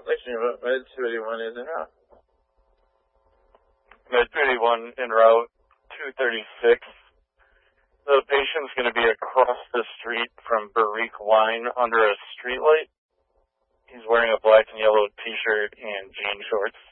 Med 31 is en route. Med 31 en route 236. The patient's going to be across the street from Barrique Wine under a streetlight. He's wearing a black and yellow t-shirt and jean shorts.